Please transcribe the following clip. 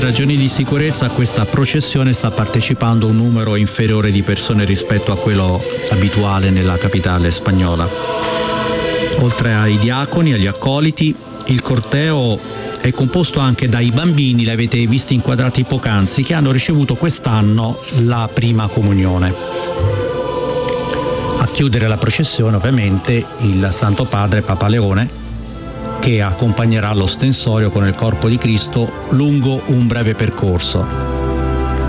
ragioni di sicurezza a questa processione sta partecipando un numero inferiore di persone rispetto a quello abituale nella capitale spagnola. Oltre ai diaconi, agli accoliti, il corteo è composto anche dai bambini, li avete visti inquadrati poc'anzi, che hanno ricevuto quest'anno la prima comunione. A chiudere la processione ovviamente il Santo Padre Papa Leone, che accompagnerà l'ostensorio con il corpo di Cristo lungo un breve percorso.